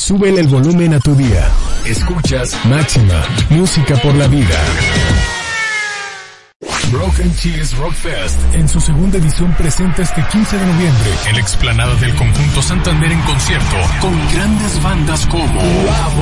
súbele el volumen a tu día. Escuchas Máxima, música por la vida. Broken Cheese Rock Fest en su segunda edición presenta este 15 de noviembre en la explanada del Conjunto Santander en concierto con grandes bandas como La